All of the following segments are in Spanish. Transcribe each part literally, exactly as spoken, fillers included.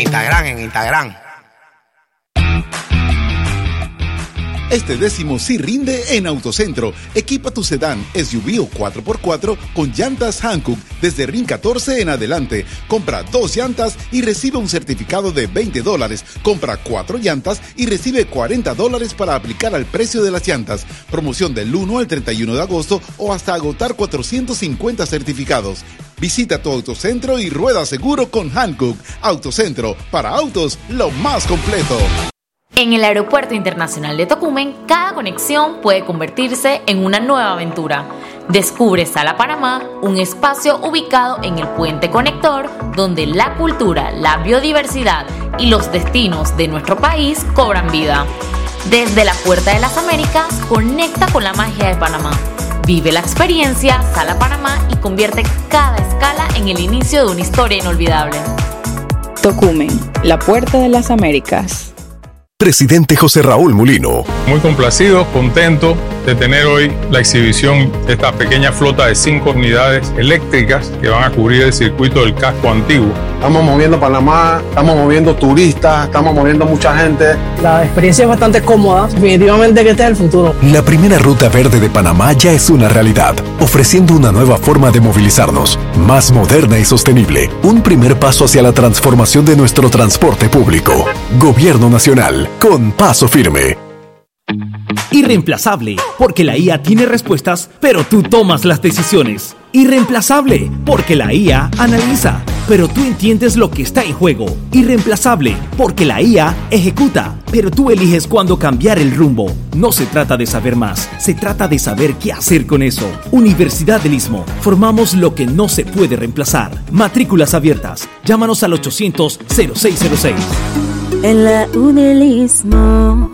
Instagram, en Instagram. Este décimo sí rinde en Autocentro. Equipa tu sedán, S U V o cuatro por cuatro con llantas Hankook desde R I N catorce en adelante. Compra dos llantas y recibe un certificado de veinte dólares. Compra cuatro llantas y recibe cuarenta dólares para aplicar al precio de las llantas. Promoción del uno al treinta y uno de agosto o hasta agotar cuatrocientos cincuenta certificados. Visita tu Autocentro y rueda seguro con Hankook. Autocentro, para autos, lo más completo. En el Aeropuerto Internacional de Tocumen, cada conexión puede convertirse en una nueva aventura. Descubre Sala Panamá, un espacio ubicado en el puente conector donde la cultura, la biodiversidad y los destinos de nuestro país cobran vida. Desde la Puerta de las Américas, conecta con la magia de Panamá. Vive la experiencia Sala Panamá y convierte cada escala en el inicio de una historia inolvidable. Tocumen, la Puerta de las Américas. Presidente José Raúl Mulino. Muy complacido, contento de tener hoy la exhibición de esta pequeña flota de cinco unidades eléctricas que van a cubrir el circuito del casco antiguo. Estamos moviendo Panamá, estamos moviendo turistas, estamos moviendo mucha gente. La experiencia es bastante cómoda, definitivamente que este es el futuro. La primera ruta verde de Panamá ya es una realidad, ofreciendo una nueva forma de movilizarnos, más moderna y sostenible. Un primer paso hacia la transformación de nuestro transporte público. Gobierno Nacional, con paso firme. Irreemplazable, porque la I A tiene respuestas, pero tú tomas las decisiones. Irreemplazable, porque la I A analiza, pero tú entiendes lo que está en juego. Irreemplazable, porque la I A ejecuta, pero tú eliges cuándo cambiar el rumbo. No se trata de saber más, se trata de saber qué hacer con eso. Universidad del Istmo, formamos lo que no se puede reemplazar. Matrículas abiertas, llámanos al ochocientos cero seis cero seis. En la U del Istmo.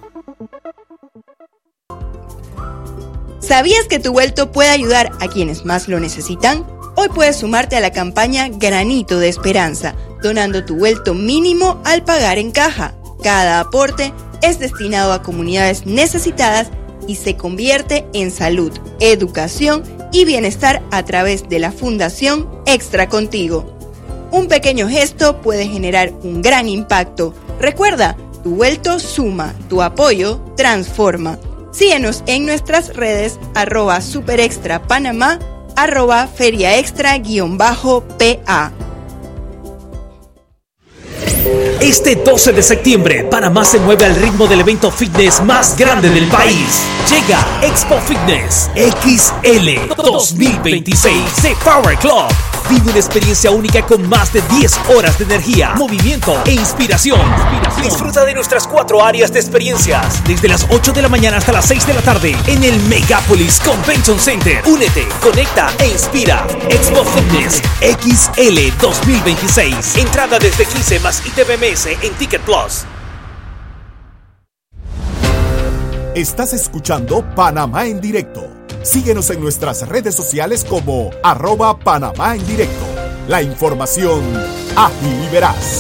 ¿Sabías que tu vuelto puede ayudar a quienes más lo necesitan? Hoy puedes sumarte a la campaña Granito de Esperanza, donando tu vuelto mínimo al pagar en caja. Cada aporte es destinado a comunidades necesitadas y se convierte en salud, educación y bienestar a través de la Fundación Extra Contigo. Un pequeño gesto puede generar un gran impacto. Recuerda, tu vuelto suma, tu apoyo transforma. Síguenos en nuestras redes arroba superextrapanamá, arroba feriaextra-pa. Este doce de septiembre, Panamá se mueve al ritmo del evento fitness más grande del país. Llega Expo Fitness X L dos mil veintiséis de Power Club. Vive una experiencia única con más de diez horas de energía, movimiento e inspiración. Disfruta de nuestras cuatro áreas de experiencias, desde las ocho de la mañana hasta las seis de la tarde, en el Megapolis Convention Center. Únete, conecta e inspira. Expo Fitness X L dos mil veintiséis. Entrada desde quince más I T V M S en Ticket Plus. Estás escuchando Panamá en directo. Síguenos en nuestras redes sociales como arroba Panamá en directo. La información ágil y veraz.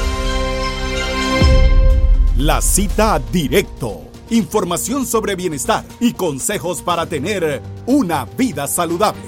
La cita directo. Información sobre bienestar y consejos para tener una vida saludable.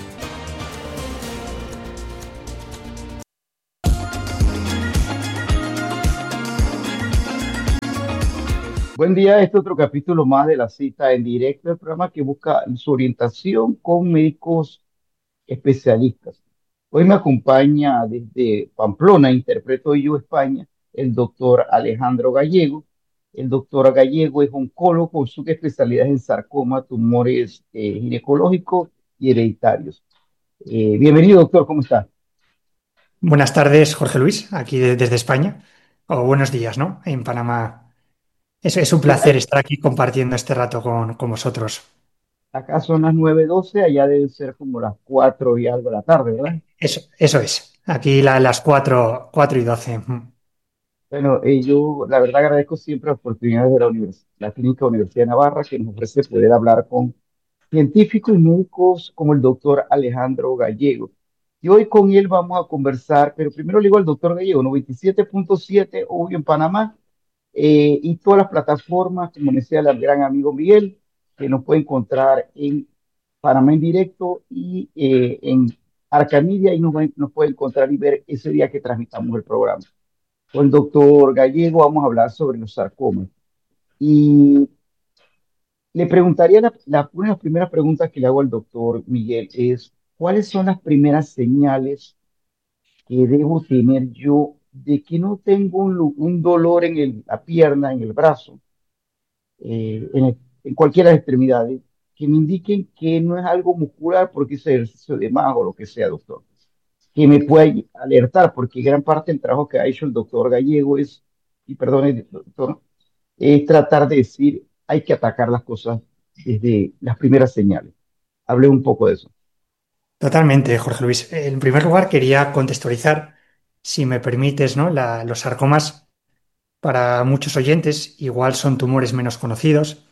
Buen día, este otro capítulo más de la cita en directo, el programa que busca su orientación con médicos especialistas. Hoy me acompaña desde Pamplona, interpreto yo España, el doctor Alejandro Gallego. El doctor Gallego es oncólogo con subespecialidades en sarcoma, tumores eh, ginecológicos y hereditarios. Eh, bienvenido, doctor, ¿cómo está? Buenas tardes, Jorge Luis, aquí de, desde España. O buenos días, ¿no? En Panamá. Es, es un placer estar aquí compartiendo este rato con, con vosotros. Acá son las nueve doce, allá deben ser como las cuatro y algo de la tarde, ¿verdad? Eso, eso es. Aquí la, las cuatro, cuatro y doce. Bueno, eh, yo la verdad agradezco siempre las oportunidades de la, univers la Clínica Universidad de Navarra que nos ofrece poder hablar con científicos y médicos como el doctor Alejandro Gallego. Y hoy con él vamos a conversar, pero primero le digo al doctor Gallego, noventa y siete punto siete hoy en Panamá, eh, y todas las plataformas, como decía el gran amigo Miguel, que nos puede encontrar en Panamá en directo y eh, en Arcamedia, y nos, nos puede encontrar y ver ese día que transmitamos el programa. Con el doctor Gallego vamos a hablar sobre los sarcomas. Y le preguntaría, la, la- una de las primeras preguntas que le hago al doctor Miguel es, ¿cuáles son las primeras señales que debo tener yo de que no tengo un, lu- un dolor en el- la pierna, en el brazo, eh, en, el- en cualquiera de las extremidades, que me indiquen que no es algo muscular porque hice ejercicio de más o lo que sea, doctor? Que me pueda alertar, porque gran parte del trabajo que ha hecho el doctor Gallego es, y perdone, doctor, es tratar de decir, hay que atacar las cosas desde las primeras señales. Hablé un poco de eso. Totalmente, Jorge Luis. En primer lugar, quería contextualizar, si me permites, ¿no? La- los sarcomas, para muchos oyentes, igual son tumores menos conocidos,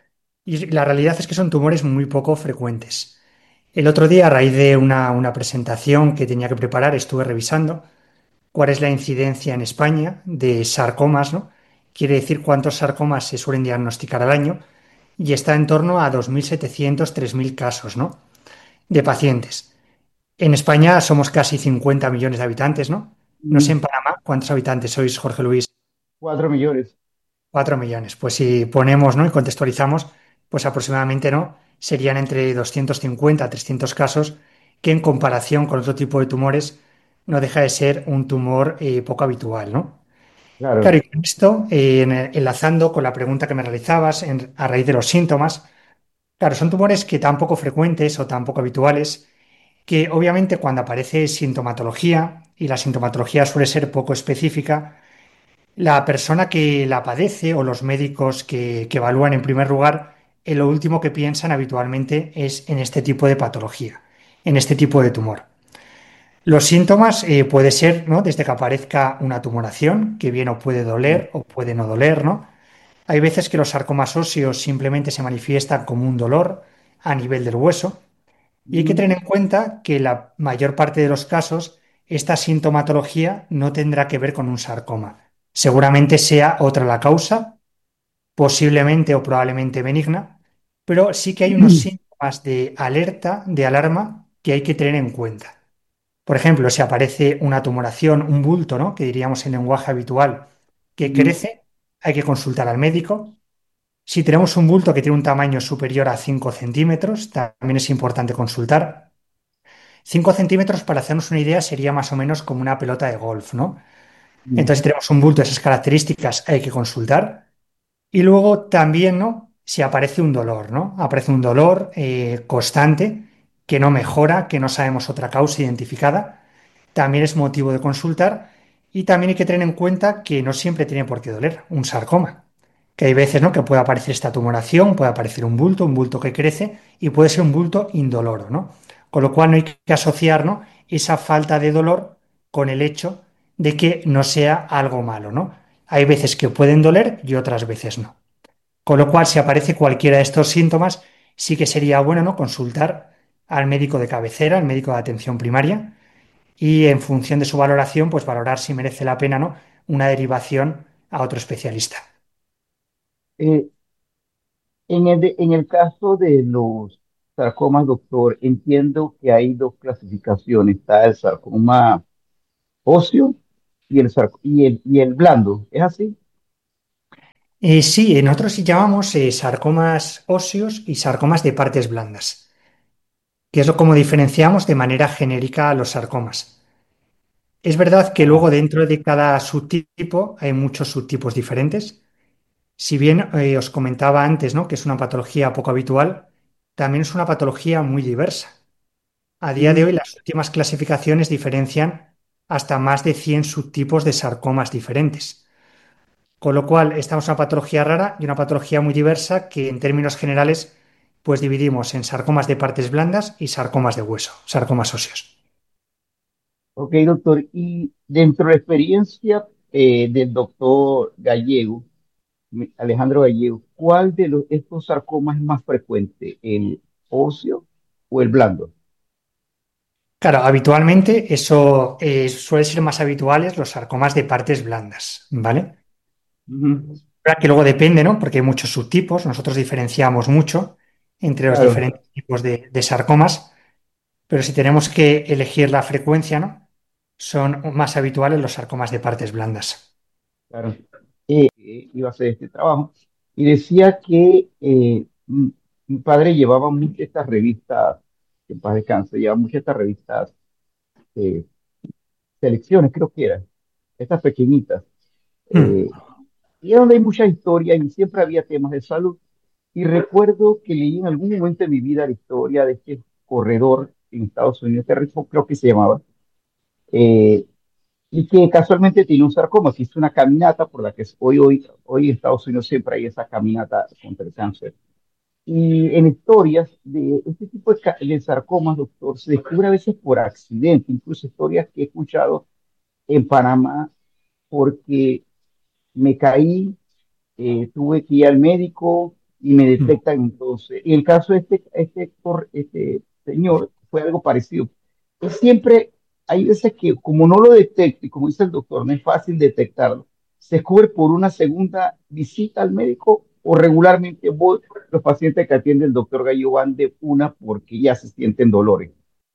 y la realidad es que son tumores muy poco frecuentes. El otro día, a raíz de una, una presentación que tenía que preparar, estuve revisando cuál es la incidencia en España de sarcomas, ¿no? Quiere decir cuántos sarcomas se suelen diagnosticar al año, y está en torno a dos mil setecientos tres mil casos, ¿no? De pacientes. En España somos casi cincuenta millones de habitantes, ¿no? No sé Mm, en Panamá cuántos habitantes sois, Jorge Luis. Cuatro millones. Cuatro millones. Pues si ponemos, ¿no? Y contextualizamos, pues aproximadamente, ¿no? Serían entre doscientos cincuenta a trescientos casos, que en comparación con otro tipo de tumores no deja de ser un tumor eh, poco habitual, ¿no? Claro, Claro. y con esto, eh, en- enlazando con la pregunta que me realizabas en- a raíz de los síntomas, claro, son tumores que tan poco frecuentes o tan poco habituales que obviamente cuando aparece sintomatología, y la sintomatología suele ser poco específica, la persona que la padece o los médicos que, que evalúan en primer lugar, eh, lo último que piensan habitualmente es en este tipo de patología, en este tipo de tumor. Los síntomas eh, puede ser, ¿no? Desde que aparezca una tumoración, que bien o puede Mm, doler o puede no doler, ¿no? Hay veces que los sarcomas óseos simplemente se manifiestan como un dolor a nivel del hueso, y hay que mm, tener en cuenta que la mayor parte de los casos, esta sintomatología no tendrá que ver con un sarcoma. Seguramente sea otra la causa, posiblemente o probablemente benigna, pero sí que hay unos síntomas de alerta, de alarma, que hay que tener en cuenta. Por ejemplo, si aparece una tumoración, un bulto, ¿no? Que diríamos en lenguaje habitual, que mm, crece, hay que consultar al médico. Si tenemos un bulto que tiene un tamaño superior a cinco centímetros, también es importante consultar. Cinco centímetros, para hacernos una idea, sería más o menos como una pelota de golf, ¿no? mm, Entonces, si tenemos un bulto de esas características, hay que consultar. Y luego también, ¿no? Si aparece un dolor, ¿no? Aparece un dolor eh, constante que no mejora, que no sabemos otra causa identificada, también es motivo de consultar. Y también hay que tener en cuenta que no siempre tiene por qué doler un sarcoma, que hay veces, ¿no? Que puede aparecer esta tumoración, puede aparecer un bulto, un bulto que crece y puede ser un bulto indoloro, ¿no? Con lo cual no hay que asociar, ¿no? Esa falta de dolor con el hecho de que no sea algo malo, ¿no? Hay veces que pueden doler y otras veces no. Con lo cual, si aparece cualquiera de estos síntomas, sí que sería bueno, ¿no? Consultar al médico de cabecera, al médico de atención primaria, y en función de su valoración, pues valorar si merece la pena, ¿no? Una derivación a otro especialista. eh, en el, de- en el caso de los sarcomas, doctor, entiendo que hay dos clasificaciones. Está el sarcoma óseo y el, sarc- y el, y el blando. ¿Es así? Eh, sí, nosotros sí llamamos eh, sarcomas óseos y sarcomas de partes blandas, que es lo como diferenciamos de manera genérica a los sarcomas. Es verdad que Ah, luego dentro de cada subtipo hay muchos subtipos diferentes. Si bien eh, os comentaba antes, ¿no? Que es una patología poco habitual, también es una patología muy diversa. A día de mm, hoy las últimas clasificaciones diferencian hasta más de cien subtipos de sarcomas diferentes. Con lo cual, esta es una patología rara y una patología muy diversa que en términos generales pues dividimos en sarcomas de partes blandas y sarcomas de hueso, sarcomas óseos. ok, doctor. Y dentro de la experiencia eh, del doctor Gallego, mi- Alejandro Gallego, ¿cuál de los, estos sarcomas es más frecuente? ¿El óseo o el blando? Claro, habitualmente eso eh, suele ser más habituales los sarcomas de partes blandas, ¿vale? Ujú, Verdad que luego depende, ¿no? Porque hay muchos subtipos, nosotros diferenciamos mucho entre los claro. diferentes tipos de, de sarcomas, pero si tenemos que elegir la frecuencia, ¿no? Son más habituales los sarcomas de partes blandas. Claro. Eh, eh, iba a hacer este trabajo y decía que eh, m- mi padre llevaba muchas estas revistas, que en paz descanse, llevaba muchas estas revistas, eh, selecciones, creo que eran, estas pequeñitas, Mm, eh, y era donde hay mucha historia y siempre había temas de salud. Y recuerdo que leí en algún momento de mi vida la historia de este corredor en Estados Unidos, Terry Fox, creo que se llamaba, eh, y que casualmente tiene un sarcoma, que hizo una caminata por la que hoy, hoy, hoy en Estados Unidos siempre hay esa caminata contra el cáncer. Y en historias de este tipo de, ca- de sarcomas, doctor, se descubre a veces por accidente, incluso historias que he escuchado en Panamá, porque me caí, eh, tuve que ir al médico y me mm. detectan entonces. Y el caso de este, este, cor- este señor fue algo parecido. Es siempre, hay veces que como no lo detecto y como dice el doctor, no es fácil detectarlo, se cubre por una segunda visita al médico o regularmente voy, los pacientes que atiende el doctor Gallo van de una porque ya se sienten dolores.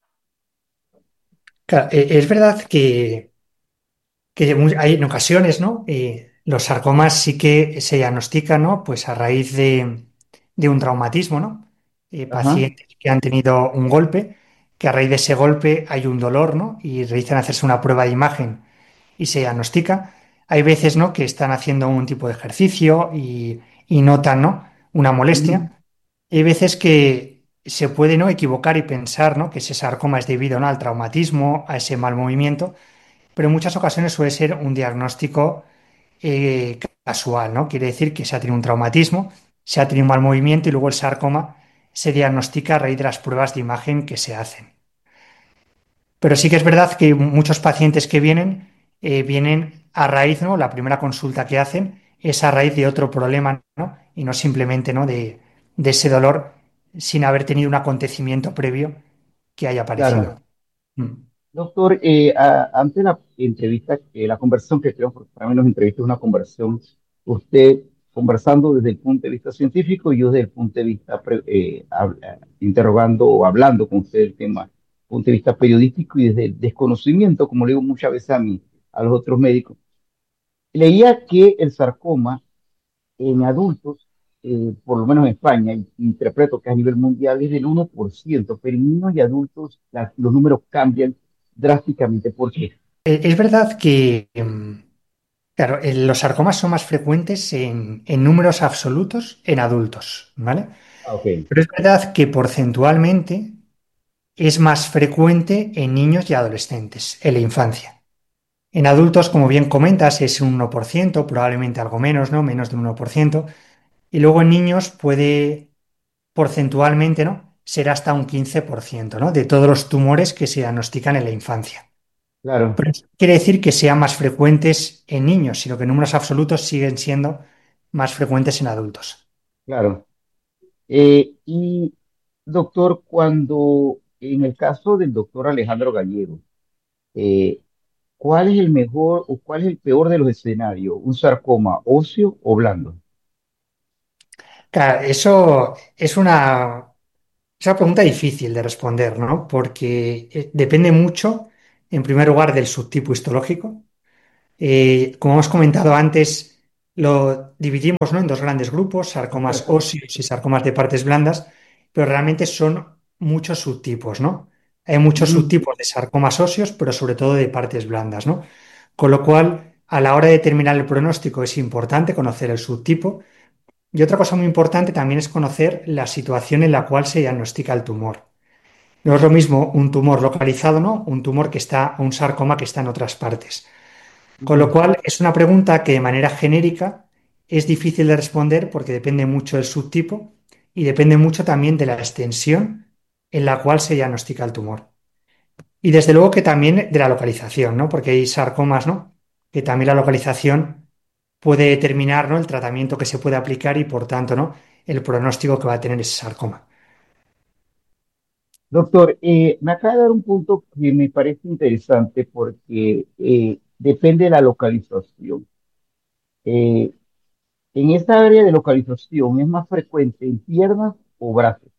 Claro, eh, es verdad que, que mu- hay en ocasiones, ¿no? Eh, los sarcomas sí que se diagnostican, ¿no? Pues a raíz de, de un traumatismo, ¿no? Eh, Ajá. pacientes que han tenido un golpe, que a raíz de ese golpe hay un dolor, ¿no? Y realizan hacerse una prueba de imagen y se diagnostica. Hay veces, ¿no? Que están haciendo un tipo de ejercicio y, y notan, ¿no? Una Ujú. molestia. Hay veces que se puede, ¿no? Equivocar y pensar, ¿no? Que ese sarcoma es debido, ¿no? Al traumatismo, a ese mal movimiento, pero en muchas ocasiones suele ser un diagnóstico eh, casual, ¿no? Quiere decir que se ha tenido un traumatismo, se ha tenido un mal movimiento y luego el sarcoma se diagnostica a raíz de las pruebas de imagen que se hacen. Pero sí que es verdad que muchos pacientes que vienen, eh, vienen a raíz, ¿no? La primera consulta que hacen es a raíz de otro problema, ¿no? Y no simplemente, ¿no? De, de ese dolor sin haber tenido un acontecimiento previo que haya aparecido. Claro. Mm. Doctor, eh, a- ante la entrevista, eh, la conversación que tenemos, porque para mí las entrevistas es una conversación, usted conversando desde el punto de vista científico y yo desde el punto de vista, pre- eh, hab- eh, interrogando o hablando con usted del tema, punto de vista periodístico y desde el desconocimiento, como le digo muchas veces a mí, a los otros médicos. Leía que el sarcoma en adultos, eh, por lo menos en España, y interpreto que a nivel mundial es del uno por ciento, pero en niños y adultos la- los números cambian drásticamente. ¿Por qué? Eh, Es verdad que, em, claro, el- los sarcomas son más frecuentes en, en números absolutos en adultos, ¿vale? Ah, ok. Pero es verdad que porcentualmente es más frecuente en niños y adolescentes, en la infancia. En adultos, como bien comentas, es un uno por ciento, probablemente algo menos, ¿no? Menos de un uno por ciento. Y luego en niños puede, porcentualmente, ¿no? Ser hasta un quince por ciento, ¿no? De todos los tumores que se diagnostican en la infancia. Claro, Pero eso no quiere decir que sean más frecuentes en niños, sino que en números absolutos siguen siendo más frecuentes en adultos. claro. Eh, y doctor, cuando en el caso del doctor Alejandro Gallego, eh, ¿cuál es el mejor o cuál es el peor de los escenarios? ¿Un sarcoma óseo o blando? Claro, eso es una, es una pregunta difícil de responder, ¿no? Porque eh, depende mucho, en primer lugar, del subtipo histológico. Eh, como hemos comentado antes, lo dividimos, ¿no? En dos grandes grupos, sarcomas óseos y sarcomas de partes blandas, pero realmente son muchos subtipos, ¿no? Hay muchos Ujú. subtipos de sarcomas óseos, pero sobre todo de partes blandas, ¿no? Con lo cual, a la hora de determinar el pronóstico es importante conocer el subtipo. Y otra cosa muy importante también es conocer la situación en la cual se diagnostica el tumor. No es lo mismo un tumor localizado, ¿no? Un tumor que está, un sarcoma que está en otras partes. Con lo Ujú. cual, es una pregunta que de manera genérica es difícil de responder porque depende mucho del subtipo y depende mucho también de la extensión en la cual se diagnostica el tumor. Y desde luego que también de la localización, ¿no? Porque hay sarcomas, ¿no? Que también la localización puede determinar, ¿no? El tratamiento que se puede aplicar y, por tanto, ¿no? El pronóstico que va a tener ese sarcoma. Doctor, eh, me acaba de dar un punto que me parece interesante porque eh, depende de la localización. Eh, en esta área de localización es más frecuente en piernas o brazos.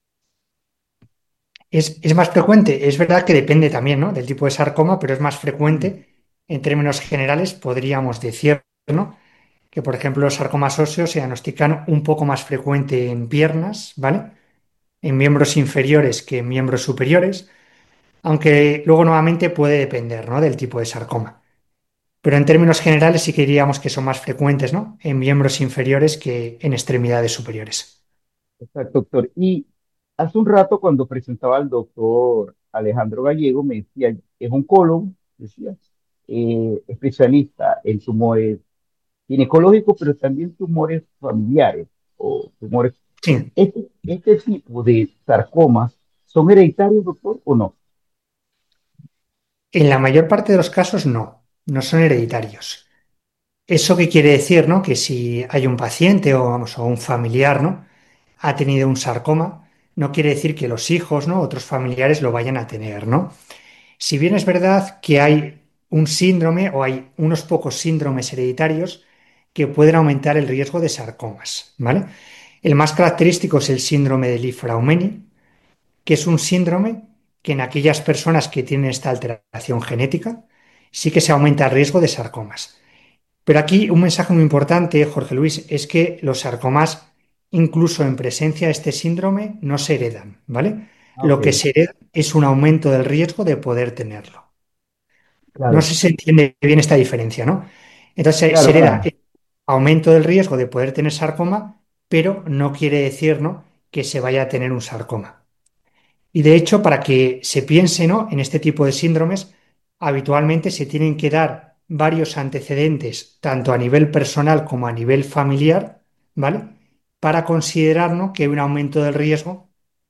Es, es más frecuente, es verdad que depende también, ¿no? Del tipo de sarcoma, pero es más Ujú. frecuente en términos generales, podríamos decirlo, ¿no? Que, por ejemplo, los sarcomas óseos se diagnostican un poco más frecuente en piernas, ¿vale? En miembros inferiores que en miembros superiores, aunque luego nuevamente puede depender, ¿no? Del tipo de sarcoma. Pero en términos generales sí que diríamos que son más frecuentes, ¿no? En miembros inferiores que en extremidades superiores. Exacto, doctor. Y hace un rato cuando presentaba al doctor Alejandro Gallego, me decía, es oncólogo, decía, eh, especialista en tumores ginecológicos, pero también tumores familiares o tumores. Sí. Este, este tipo de sarcomas, ¿son hereditarios, doctor, o no? En la mayor parte de los casos no, no son hereditarios. ¿Eso qué quiere decir, no? Que si hay un paciente o, vamos, o un familiar, ¿no? Ha tenido un sarcoma, no quiere decir que los hijos, ¿no? Otros familiares lo vayan a tener, ¿no? Si bien es verdad que hay un síndrome o hay unos pocos síndromes hereditarios que pueden aumentar el riesgo de sarcomas, ¿vale? El más característico es el síndrome de Li-Fraumeni, que es un síndrome que en aquellas personas que tienen esta alteración genética sí que se aumenta el riesgo de sarcomas. Pero aquí un mensaje muy importante, Jorge Luis, es que los sarcomas, incluso en presencia de este síndrome, no se heredan, ¿vale? Ah, Lo ok, que se hereda es un aumento del riesgo de poder tenerlo. No claro, sé si se entiende bien esta diferencia, ¿no? Entonces se, se claro, hereda claro. el aumento del riesgo de poder tener sarcoma, pero no quiere decir, ¿no?, que se vaya a tener un sarcoma. Y de hecho, para que se piense, ¿no?, en este tipo de síndromes, habitualmente se tienen que dar varios antecedentes, tanto a nivel personal como a nivel familiar, ¿vale? Para considerar, ¿no?, que hay un aumento del riesgo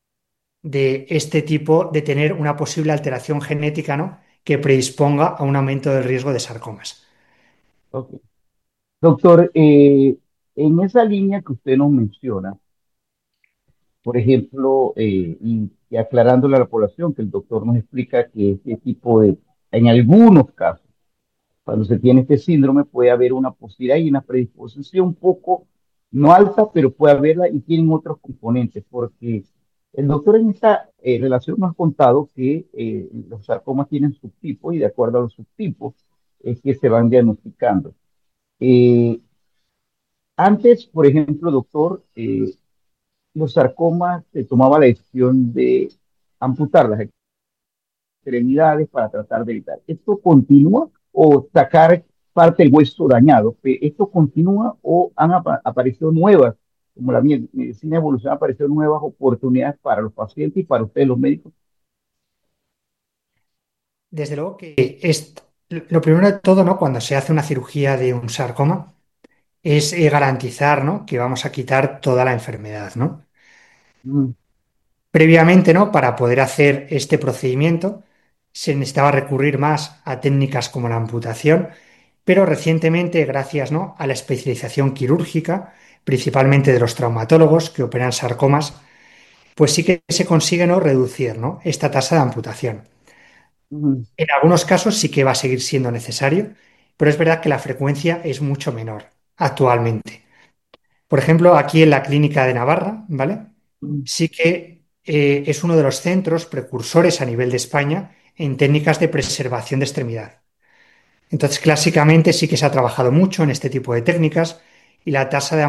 de este tipo, de tener una posible alteración genética, ¿no?, que predisponga a un aumento del riesgo de sarcomas. Ok. Doctor, eh, en esa línea que usted nos menciona, por ejemplo, eh, y, y aclarándole a la población que el doctor nos explica que este tipo de, en algunos casos, cuando se tiene este síndrome, puede haber una posibilidad y una predisposición un poco, no alta, pero puede haberla y tienen otros componentes, porque el doctor en esta eh, relación nos ha contado que eh, los sarcomas tienen subtipos y de acuerdo a los subtipos es que se van diagnosticando. Eh, Antes, por ejemplo, doctor, eh, los sarcomas se tomaba la decisión de amputar las extremidades para tratar de evitar. ¿Esto continúa o sacar parte del hueso dañado? Pe- ¿Esto continúa o han apa- aparecido nuevas, como la mie- medicina evolucional, aparecieron nuevas oportunidades para los pacientes y para ustedes los médicos? Desde luego que es lo primero de todo, ¿no?, cuando se hace una cirugía de un sarcoma, es eh, garantizar, ¿no?, que vamos a quitar toda la enfermedad, ¿no? Mm, Previamente, ¿no?, para poder hacer este procedimiento, se necesitaba recurrir más a técnicas como la amputación, pero recientemente, gracias, ¿no?, a la especialización quirúrgica, principalmente de los traumatólogos que operan sarcomas, pues sí que se consigue, ¿no?, reducir, ¿no?, esta tasa de amputación. mm, En algunos casos sí que va a seguir siendo necesario, pero es verdad que la frecuencia es mucho menor actualmente. Por ejemplo, aquí en la clínica de Navarra, ¿vale? mm. Sí que eh, es uno de los centros precursores a nivel de España en técnicas de preservación de extremidad. Entonces, clásicamente sí que se ha trabajado mucho en este tipo de técnicas y la tasa de